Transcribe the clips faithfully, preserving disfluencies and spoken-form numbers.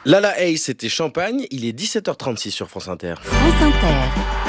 Lala Ace, c'était Champagne. Il est dix-sept heures trente-six sur France Inter. France Inter.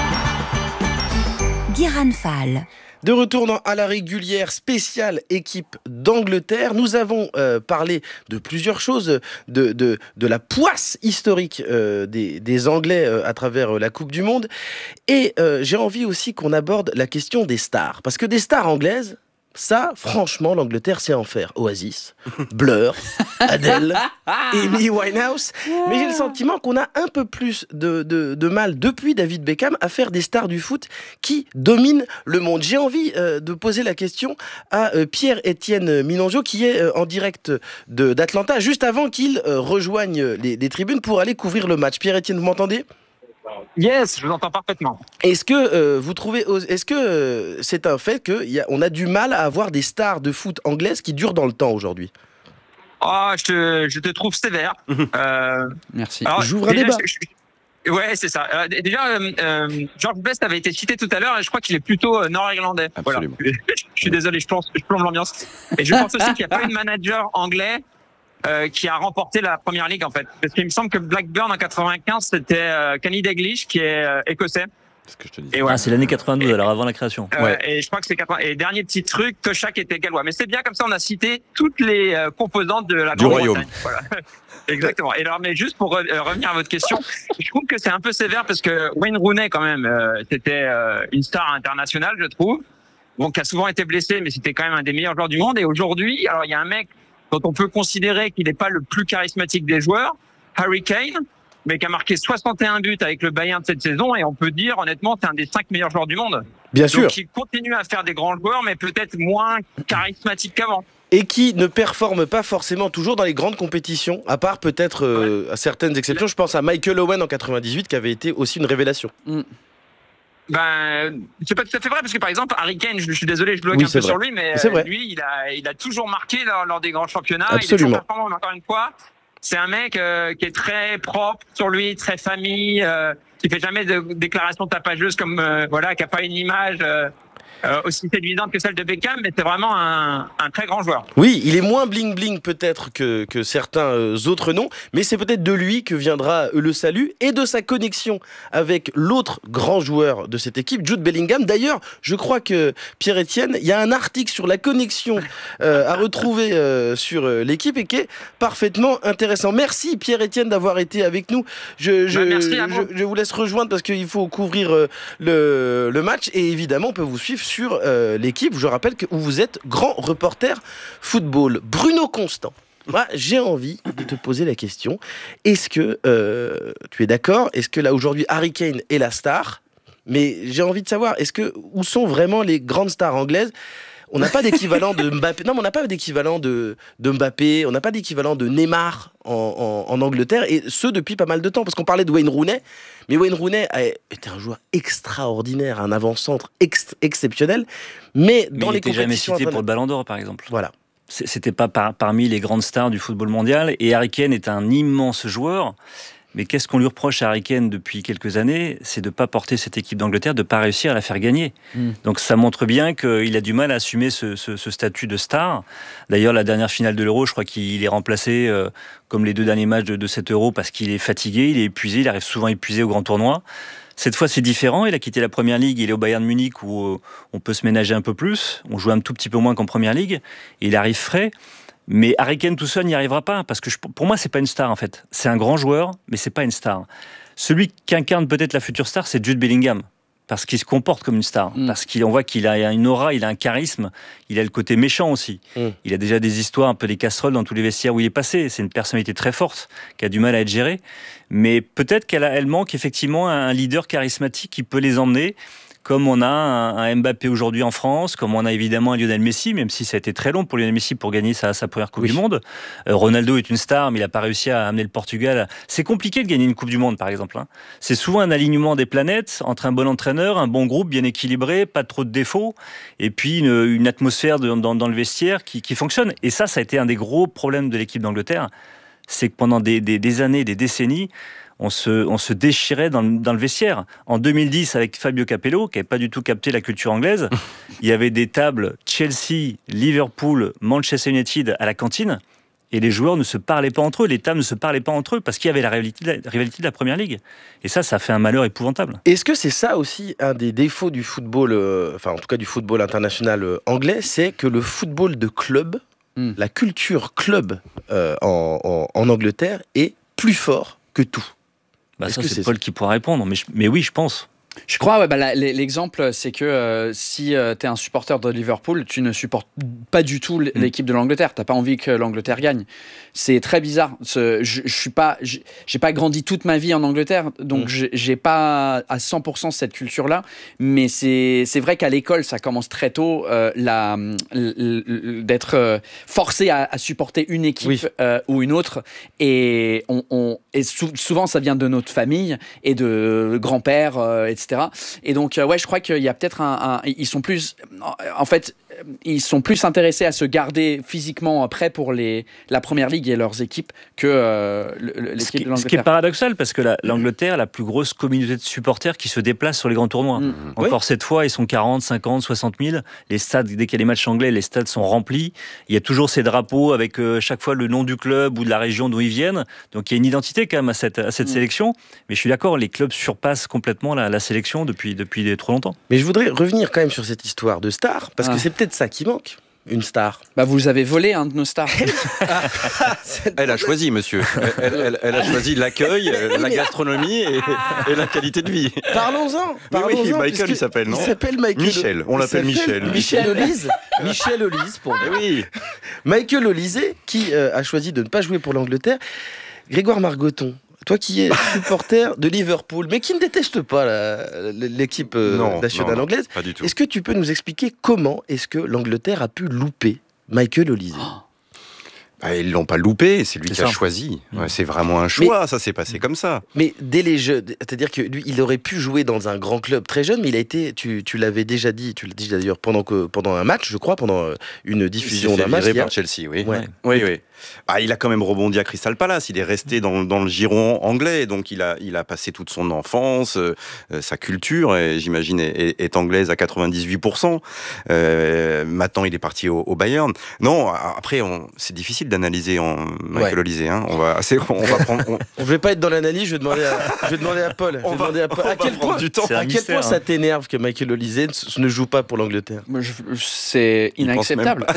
Guiran Fall. De retour dans À la régulière, spéciale équipe d'Angleterre. Nous avons euh, parlé de plusieurs choses, de, de, de la poisse historique euh, des, des Anglais euh, à travers euh, la Coupe du Monde. Et euh, j'ai envie aussi qu'on aborde la question des stars. Parce que des stars anglaises, ça, franchement, l'Angleterre sait en faire. Oasis, Blur, Adele, Amy Winehouse. Mais j'ai le sentiment qu'on a un peu plus de, de, de mal, depuis David Beckham, à faire des stars du foot qui dominent le monde. J'ai envie euh, de poser la question à euh, Pierre-Étienne Minongeau, qui est euh, en direct de, d'Atlanta, juste avant qu'il euh, rejoigne les, les tribunes pour aller couvrir le match. Pierre-Étienne, vous m'entendez ? Yes, je vous entends parfaitement. Est-ce que euh, vous trouvez, est-ce que euh, c'est un fait qu'on a, a du mal à avoir des stars de foot anglaises qui durent dans le temps aujourd'hui ? Oh, je te, je te trouve sévère. euh, Merci. alors, J'ouvre un déjà, débat. je- je- ouais, c'est ça. Euh, déjà, euh, euh, George Best avait été cité tout à l'heure et je crois qu'il est plutôt euh, nord-irlandais. Absolument. Voilà. Je suis désolé, je, pense, je plombe l'ambiance. Et je pense aussi qu'il n'y a pas eu de manager anglais euh, qui a remporté la première ligue en fait. Parce qu'il me semble que Blackburn en quatre-vingt-quinze c'était euh, Kenny Dalglish qui est euh, écossais. C'est ce que je te disais. Et ouais. Ah, c'est l'année quatre-vingt-douze, alors avant la création. Euh, Ouais. Et je crois que c'est quatre-vingts. Et dernier petit truc, Toshak était gallois. Mais c'est bien comme ça, on a cité toutes les euh, composantes de la Du Grande-Bretagne. royaume. Voilà. Exactement. Et alors, mais juste pour re- euh, revenir à votre question, je trouve que c'est un peu sévère parce que Wayne Rooney, quand même, euh, c'était euh, une star internationale, je trouve. Bon, qui a souvent été blessé, mais c'était quand même un des meilleurs joueurs du monde. Et aujourd'hui, alors il y a un mec dont on peut considérer qu'il n'est pas le plus charismatique des joueurs, Harry Kane, mais qui a marqué soixante et un buts avec le Bayern de cette saison. Et on peut dire, honnêtement, c'est un des cinq meilleurs joueurs du monde. Bien sûr. Donc il continue à faire des grands joueurs, mais peut-être moins charismatiques qu'avant. Et qui ne performe pas forcément toujours dans les grandes compétitions, à part peut-être euh, à certaines exceptions. Je pense à Michael Owen en quatre-vingt-dix-huit, qui avait été aussi une révélation. Ben, c'est pas tout à fait vrai, parce que par exemple, Harry Kane, je, je suis désolé, je bloque Oui, un c'est peu vrai. sur lui, mais C'est euh, vrai. lui, il a, il a toujours marqué lors, lors des grands championnats. Absolument. Il est toujours performant, mais encore une fois. C'est un mec euh, qui est très propre sur lui, très famille, euh, qui fait jamais de déclarations tapageuses, comme euh, voilà, qui a pas une image euh, euh, aussi séduisante que celle de Beckham, mais c'est vraiment un, un très grand joueur. Oui, il est moins bling-bling peut-être que, que certains euh, autres noms, mais c'est peut-être de lui que viendra euh, le salut et de sa connexion avec l'autre grand joueur de cette équipe, Jude Bellingham. D'ailleurs, je crois que, Pierre-Étienne, il y a un article sur la connexion euh, à retrouver euh, sur euh, l'équipe et qui est parfaitement intéressant. Merci Pierre-Étienne d'avoir été avec nous. Je, je, Bah, merci à vous. je, je vous laisse rejoindre parce qu'il faut couvrir euh, le, le match et évidemment on peut vous suivre sur euh, l'équipe. Je rappelle que vous êtes grand reporter football. Bruno Constant, moi j'ai envie de te poser la question. Est-ce que euh, tu es d'accord ? Est-ce que là aujourd'hui Harry Kane est la star ? Mais j'ai envie de savoir, est-ce que où sont vraiment les grandes stars anglaises ? On n'a pas d'équivalent de Mbappé. Non, mais on n'a pas d'équivalent de, de Mbappé. On n'a pas d'équivalent de Neymar en, en, en Angleterre. Et ce, depuis pas mal de temps. Parce qu'on parlait de Wayne Rooney. Mais Wayne Rooney a été un joueur extraordinaire, un avant-centre ex- exceptionnel. Mais Mais dans il les n'était jamais compétitions... cité pour le Ballon d'Or, par exemple. Voilà. C'est- C'était pas par- parmi les grandes stars du football mondial. Et Harry Kane est un immense joueur. Mais qu'est-ce qu'on lui reproche à Harry Kane depuis quelques années ? C'est de ne pas porter cette équipe d'Angleterre, de ne pas réussir à la faire gagner. Mm. Donc ça montre bien qu'il a du mal à assumer ce, ce, ce statut de star. D'ailleurs, la dernière finale de l'Euro, je crois qu'il est remplacé, euh, comme les deux derniers matchs de, de cet Euro, parce qu'il est fatigué, il est épuisé, il arrive souvent épuisé au grand tournoi. Cette fois, c'est différent. Il a quitté la Première Ligue, il est au Bayern de Munich où euh, on peut se ménager un peu plus. On joue un tout petit peu moins qu'en Première Ligue. Et il arrive frais. Mais Harry Kane tout seul n'y arrivera pas, parce que je, pour moi, c'est pas une star en fait. C'est un grand joueur, mais c'est pas une star. Celui qui incarne peut-être la future star, c'est Jude Bellingham, parce qu'il se comporte comme une star, mm. parce qu'on voit qu'il a une aura, il a un charisme, il a le côté méchant aussi. Mm. Il a déjà des histoires, un peu des casseroles dans tous les vestiaires où il est passé. C'est une personnalité très forte, qui a du mal à être gérée. Mais peut-être qu'elle a, elle manque effectivement un leader charismatique qui peut les emmener. Comme on a un, un Mbappé aujourd'hui en France, comme on a évidemment un Lionel Messi, même si ça a été très long pour Lionel Messi pour gagner sa, sa première Coupe oui. du Monde. Euh, Ronaldo est une star, mais il n'a pas réussi à amener le Portugal. C'est compliqué de gagner une Coupe du Monde, par exemple. Hein. C'est souvent un alignement des planètes entre un bon entraîneur, un bon groupe bien équilibré, pas trop de défauts, et puis une, une atmosphère de, dans, dans le vestiaire qui, qui fonctionne. Et ça, ça a été un des gros problèmes de l'équipe d'Angleterre. C'est que pendant des, des, des années, des décennies, On se, on se déchirait dans le, dans le vestiaire. En deux mille dix, avec Fabio Capello, qui n'avait pas du tout capté la culture anglaise, il y avait des tables Chelsea, Liverpool, Manchester United à la cantine. et les joueurs ne se parlaient pas entre eux, les tables ne se parlaient pas entre eux, parce qu'il y avait la rivalité de la, rivalité de la Première Ligue. Et ça, ça fait un malheur épouvantable. Est-ce que c'est ça aussi un des défauts du football, euh, enfin en tout cas du football international euh, anglais, c'est que le football de club, mm. la culture club euh, en, en, en Angleterre est plus fort que tout. Bah ça, c'est, c'est Paul ça qui pourra répondre, mais, je, mais oui, je pense. Je crois, ouais, bah, la, l'exemple, c'est que euh, si euh, tu es un supporter de Liverpool, tu ne supportes pas du tout l'équipe de l'Angleterre. Tu n'as pas envie que l'Angleterre gagne. C'est très bizarre. Ce, je, je suis pas, je, j'ai pas grandi toute ma vie en Angleterre, donc mm. j'ai pas à cent pour cent cette culture-là. Mais c'est, c'est vrai qu'à l'école, ça commence très tôt euh, la, d'être euh, forcé à, à supporter une équipe oui. euh, ou une autre. Et, on, on, et sou, souvent, ça vient de notre famille et de grands-pères, euh, et cetera. Et donc, euh, ouais, je crois qu'il y a peut-être un, un. Ils sont plus. En fait, ils sont plus intéressés à se garder physiquement prêts pour les, la Première Ligue et leurs équipes que euh, l'équipe ce qui, de l'Angleterre. Ce qui est paradoxal, parce que la, l'Angleterre a la plus grosse communauté de supporters qui se déplacent sur les grands tournois. Mmh. Encore oui. cette fois, ils sont quarante, cinquante, soixante mille. Les stades, dès qu'il y a des matchs anglais, les stades sont remplis. Il y a toujours ces drapeaux avec euh, chaque fois le nom du club ou de la région d'où ils viennent. Donc il y a une identité quand même à cette, à cette mmh. sélection. Mais je suis d'accord, les clubs surpassent complètement la, la sélection depuis, depuis trop longtemps. Mais je voudrais revenir quand même sur cette histoire de star, parce ah. que c'est peut-être ça qui manque. Une star. Bah vous avez volé un de nos stars. Elle a choisi, monsieur. Elle, elle, elle a choisi l'accueil, la gastronomie et, et la qualité de vie. Parlons-en. Parlons-en oui, Michael, il s'appelle, non ? Il s'appelle Michael. Michel. On l'appelle Michel. Michel Olise. Michel Olise pour moi. Oui. Michael Olise, qui euh, a choisi de ne pas jouer pour l'Angleterre. Grégoire Margoton. Toi qui es supporter de Liverpool, mais qui ne déteste pas la, l'équipe non, nationale non, anglaise, pas du tout. Est-ce que tu peux nous expliquer comment est-ce que l'Angleterre a pu louper Michael Olise ? oh. Bah, ils l'ont pas loupé, c'est lui c'est qui ça. a choisi. Ouais, c'est vraiment un choix, mais, ça s'est passé comme ça. Mais dès les jeux, c'est-à-dire que lui, il aurait pu jouer dans un grand club très jeune, mais il a été, tu, tu l'avais déjà dit, tu l'as dit d'ailleurs pendant que pendant un match, je crois, pendant une diffusion d'un match. Il s'est fait virer par Chelsea, oui. Ouais. Oui, oui. Ah, il a quand même rebondi à Crystal Palace. Il est resté dans, dans le giron anglais, donc il a, il a passé toute son enfance, euh, sa culture, et, j'imagine, est, est anglaise à quatre-vingt-dix-huit pour cent. Euh, maintenant, il est parti au, au Bayern. Non, après, on, c'est difficile d'analyser en Michael ouais. Olise. Hein. On va, c'est, on va prendre. On... on ne veut pas être dans l'analyse. Je vais demander à, je vais demander à Paul. Je vais demander à, Paul. à quel point, du temps. À quel mystère, point hein. ça t'énerve que Michael Olise ne joue pas pour l'Angleterre ? Moi, je, c'est inacceptable.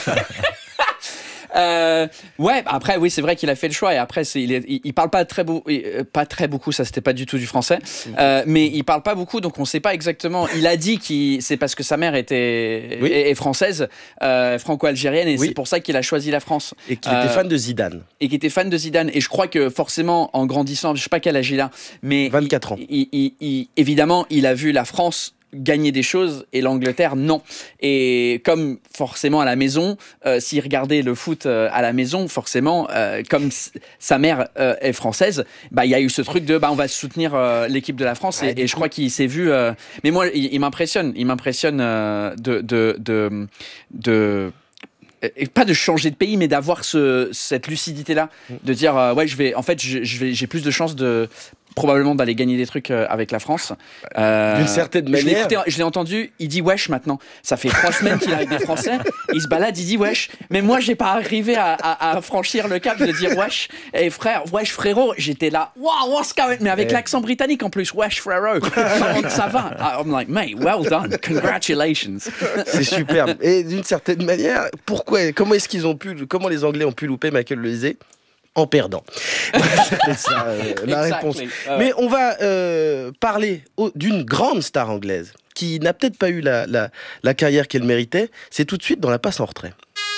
Euh, ouais, après, oui, c'est vrai qu'il a fait le choix. Et après, c'est, il, est, il, il parle pas très, beau, pas très beaucoup. Ça, c'était pas du tout du français. Euh, mais il parle pas beaucoup, donc on sait pas exactement. Il a dit que c'est parce que sa mère était oui. est, est française, euh, franco-algérienne, et oui. c'est pour ça qu'il a choisi la France. Et qu'il était euh, fan de Zidane. Et qu'il était fan de Zidane. Et je crois que forcément, en grandissant, je sais pas quel âge il a, mais vingt-quatre ans. Il, il, il, évidemment, il a vu la France gagner des choses et l'Angleterre non. Et comme forcément à la maison, euh, s'il regardait le foot euh, à la maison, forcément, euh, comme s- sa mère euh, est française, bah il y a eu ce truc de bah on va soutenir euh, l'équipe de la France et, et je crois qu'il s'est vu. Euh, mais moi, il, il m'impressionne, il m'impressionne euh, de de de, de Et pas de changer de pays, mais d'avoir ce, cette lucidité-là, de dire euh, ouais, je vais, en fait, je, je vais, j'ai plus de chances de probablement d'aller gagner des trucs euh, avec la France. Euh, D'une certaine manière. Je l'ai, écouté, je l'ai entendu, il dit wesh maintenant. Ça fait trois semaines qu'il est avec des Français, il se balade, il dit wesh. Mais moi, j'ai pas arrivé à, à, à franchir le cap de dire wesh. Et frère, wesh frérot, j'étais là, wow, what's going on? Mais avec eh. l'accent britannique en plus, wesh frérot. Comment ça va? I'm like, mate, well done, congratulations. C'est superbe. Et d'une certaine manière, pourquoi, comment est-ce qu'ils ont pu, comment les Anglais ont pu louper Michael Olise? En perdant. C'était ça euh, la exactly. réponse. Uh, Mais on va euh, parler au, d'une grande star anglaise qui n'a peut-être pas eu la, la, la carrière qu'elle méritait. C'est tout de suite dans la passe en retrait.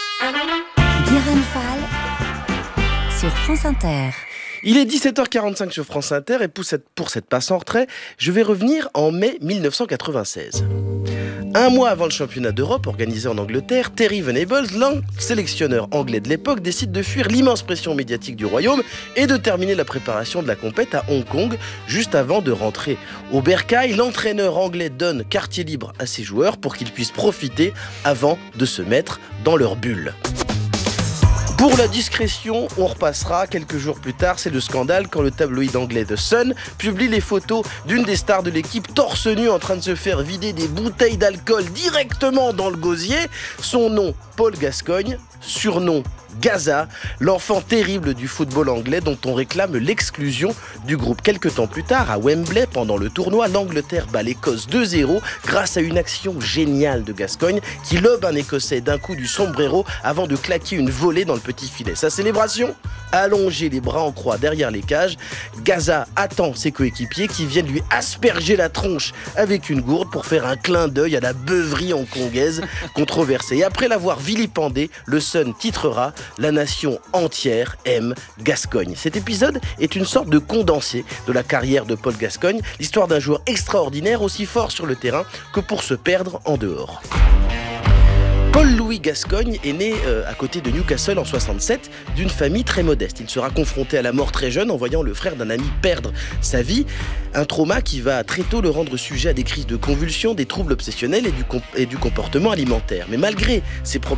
Guérin Fall sur France Inter. Il est dix-sept heures quarante-cinq sur France Inter et pour cette, pour cette passe en retrait, je vais revenir en mai dix-neuf cent quatre-vingt-seize. Un mois avant le championnat d'Europe organisé en Angleterre, Terry Venables, le sélectionneur anglais de l'époque, décide de fuir l'immense pression médiatique du royaume et de terminer la préparation de la compète à Hong Kong. Juste avant de rentrer au bercail, l'entraîneur anglais donne quartier libre à ses joueurs pour qu'ils puissent profiter avant de se mettre dans leur bulle. Pour la discrétion, on repassera quelques jours plus tard, c'est le scandale quand le tabloïd anglais The Sun publie les photos d'une des stars de l'équipe torse nu en train de se faire vider des bouteilles d'alcool directement dans le gosier. Son nom, Paul Gascoigne, surnom Gaza, l'enfant terrible du football anglais dont on réclame l'exclusion du groupe. Quelques temps plus tard, à Wembley, pendant le tournoi, l'Angleterre bat l'Écosse deux zéro grâce à une action géniale de Gascoigne qui lobe un Écossais d'un coup du sombrero avant de claquer une volée dans le petit filet. Sa célébration ? Allongé les bras en croix derrière les cages, Gaza attend ses coéquipiers qui viennent lui asperger la tronche avec une gourde pour faire un clin d'œil à la beuverie hongkongaise controversée. Et après l'avoir vilipendé, le Sun titrera « La nation entière aime Gascoigne ». Cet épisode est une sorte de condensé de la carrière de Paul Gascoigne, l'histoire d'un joueur extraordinaire aussi fort sur le terrain que pour se perdre en dehors. Paul-Louis Gascoigne est né euh, à côté de Newcastle en soixante-sept d'une famille très modeste. Il sera confronté à la mort très jeune en voyant le frère d'un ami perdre sa vie. Un trauma qui va très tôt le rendre sujet à des crises de convulsions, des troubles obsessionnels et du, comp- et du comportement alimentaire. Mais malgré ces problèmes